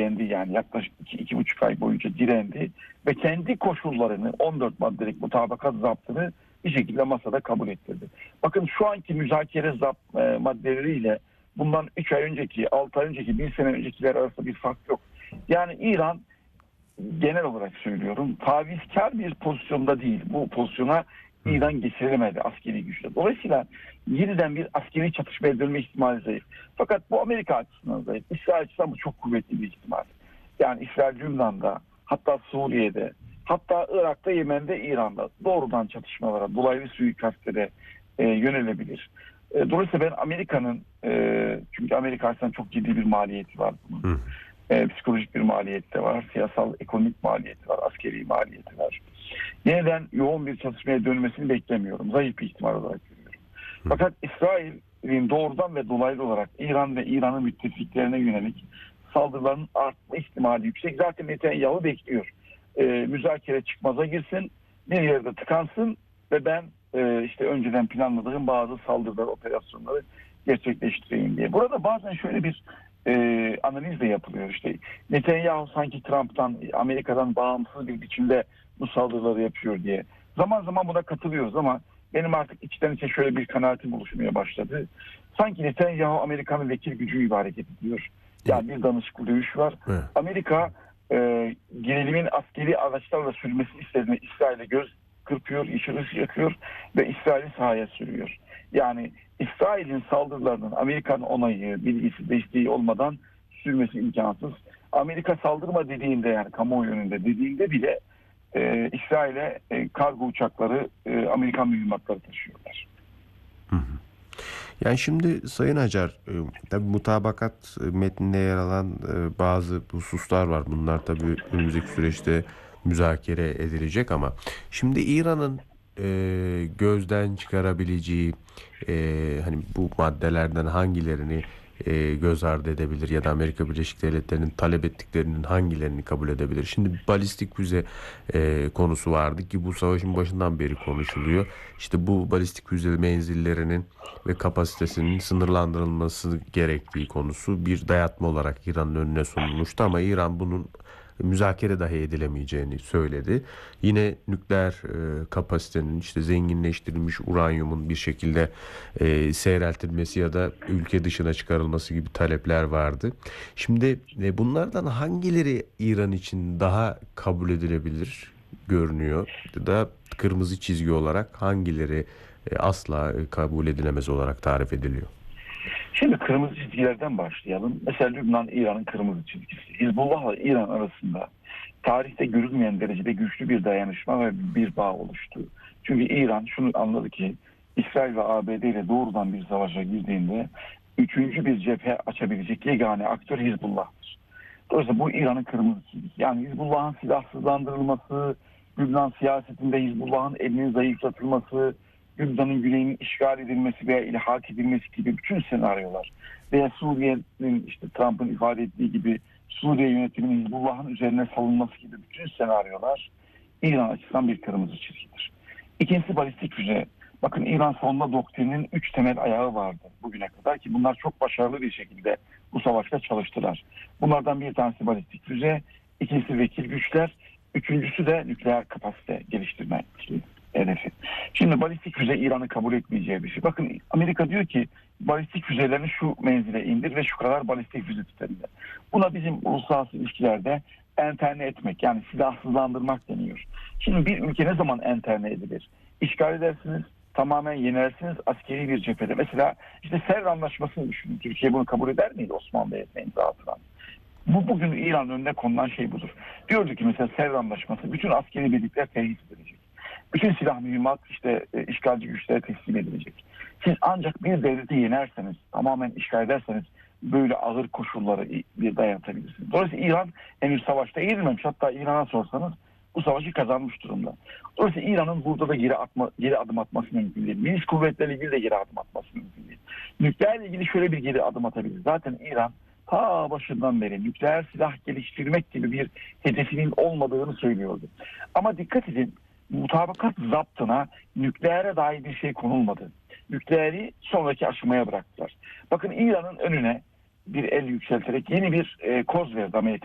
direndi, yani yaklaşık 2,5 ay boyunca direndi ve kendi koşullarını, 14 maddelik mutabakat zaptını bir şekilde masada kabul ettirdi. Bakın şu anki müzakere maddeleriyle bundan 3 ay önceki, 6 ay önceki, 1 sene öncekiler arasında bir fark yok. Yani İran, genel olarak söylüyorum, tavizkar bir pozisyonda değil. Bu pozisyona İran geçirilemedi askeri güçle. Dolayısıyla yeniden bir askeri çatışmaya dönme ihtimali zayıf. Fakat bu Amerika açısından zayıf. İsrail açısından bu çok kuvvetli bir ihtimal. Yani İsrail Lübnan'da, hatta Suriye'de, hatta Irak'ta, Yemen'de, İran'da doğrudan çatışmalara, dolaylı suikastlere yönelebilir. Dolayısıyla ben Amerika'nın, çünkü Amerika açısından çok ciddi bir maliyeti var bunun. Psikolojik bir maliyeti de var, siyasal, ekonomik maliyeti var, askeri maliyeti var. Yeniden yoğun bir çatışmaya dönmesini beklemiyorum. Zayıf bir ihtimal olarak görüyorum. Fakat İsrail'in doğrudan ve dolaylı olarak İran ve İran'ın müttefiklerine yönelik saldırıların artma ihtimali yüksek. Zaten Netanyahu bekliyor. Müzakere çıkmaza girsin, bir yerde tıkansın ve ben işte önceden planladığım bazı saldırılar, operasyonları gerçekleştireyim diye. Burada bazen şöyle bir analiz de yapılıyor. İşte Netanyahu sanki Trump'tan, Amerika'dan bağımsız bir biçimde bu saldırıları yapıyor diye. Zaman zaman buna katılıyoruz ama benim artık içten içe şöyle bir kanaatim oluşmaya başladı. Sanki Netanyahu Amerika'nın vekil gücüyle hareket ediyor. Yani bir danışıklı dövüş var. Evet. Amerika gerilimin askeri araçlarla sürmesi istediğinde İsrail'e göz kırpıyor, yeşil ışık yakıyor ve İsrail'i sahaya sürüyor. Yani İsrail'in saldırılarının Amerika'nın onayı, bilgisi, desteği olmadan sürmesi imkansız. Amerika saldırma dediğinde, yani kamuoyu önünde dediğinde bile İsrail'e kargo uçakları, Amerikan mühimmatları taşıyorlar. Yani şimdi Sayın Acar, tabii mutabakat metninde yer alan bazı hususlar var. Bunlar tabii önümüzdeki süreçte müzakere edilecek ama şimdi İran'ın gözden çıkarabileceği hani bu maddelerden hangilerini göz ardı edebilir ya da Amerika Birleşik Devletleri'nin talep ettiklerinin hangilerini kabul edebilir? Şimdi balistik füze konusu vardı ki bu savaşın başından beri konuşuluyor. İşte bu balistik füze menzillerinin ve kapasitesinin sınırlandırılması gerektiği konusu bir dayatma olarak İran'ın önüne sunulmuştu ama İran bunun müzakere dahi edilemeyeceğini söyledi. Yine nükleer kapasitenin, işte zenginleştirilmiş uranyumun bir şekilde seyreltilmesi ya da ülke dışına çıkarılması gibi talepler vardı. Şimdi bunlardan hangileri İran için daha kabul edilebilir görünüyor? Ya da kırmızı çizgi olarak hangileri asla kabul edilemez olarak tarif ediliyor? Şimdi kırmızı çizgilerden başlayalım. Mesela Lübnan, İran'ın kırmızı çizgisi. Hizbullah ile İran arasında tarihte görülmeyen derecede güçlü bir dayanışma ve bir bağ oluştu. Çünkü İran şunu anladı ki İsrail ve ABD ile doğrudan bir savaşa girdiğinde üçüncü bir cephe açabilecek yegane aktör Hizbullah'tır. Dolayısıyla bu İran'ın kırmızı çizgisi. Yani Hizbullah'ın silahsızlandırılması, Lübnan siyasetinde Hizbullah'ın elinin zayıflatılması, Lübnan'ın güneyinin işgal edilmesi veya ilhak edilmesi gibi bütün senaryolar veya Suriye'nin, işte Trump'ın ifade ettiği gibi Suriye yönetiminin Hizbullah'ın üzerine salınması gibi bütün senaryolar İran açısından bir kırmızı çizgidir. İkincisi balistik füze. Bakın İran savunma doktrininin 3 temel ayağı vardı bugüne kadar ki bunlar çok başarılı bir şekilde bu savaşta çalıştılar. Bunlardan bir tanesi balistik füze, ikincisi vekil güçler, üçüncüsü de nükleer kapasite geliştirme hedefi. Şimdi balistik füze İran'ın kabul etmeyeceği bir şey. Bakın Amerika diyor ki balistik füzelerini şu menzile indir ve şu kadar balistik füze tiplerinde. Buna bizim uluslararası ilişkilerde enterne etmek, yani silahsızlandırmak deniyor. Şimdi bir ülke ne zaman enterne edilir? İşgal edersiniz, tamamen yenersiniz askeri bir cephede. Mesela işte Sevr Anlaşması'nı düşünün. Türkiye bunu kabul eder miydi Osmanlı Devleti'ne imza atılan? Bugün İran'ın önüne konulan şey budur. Diyordu ki mesela Sevr Anlaşması bütün askeri birlikler tehis edilecek. Bütün silah mühimmat işte işgalci güçlere teslim edilecek. Siz ancak bir devleti yenerseniz, tamamen işgal ederseniz böyle ağır koşulları bir dayanatabilirsiniz. Dolayısıyla İran henüz savaşta eğilmemiş. Hatta İran'a sorsanız bu savaşı kazanmış durumda. Dolayısıyla İran'ın burada da geri adım atması mümkün değil. Milis kuvvetleriyle ilgili de geri adım atması mümkün değil. Nükleerle ilgili şöyle bir geri adım atabilir. Zaten İran ta başından beri nükleer silah geliştirmek gibi bir hedefinin olmadığını söylüyordu. Ama dikkat edin, mutabakat zaptına nükleere dair bir şey konulmadı. Nükleeri sonraki aşamaya bıraktılar. Bakın İran'ın önüne bir el yükselterek yeni bir koz verdi Amerika.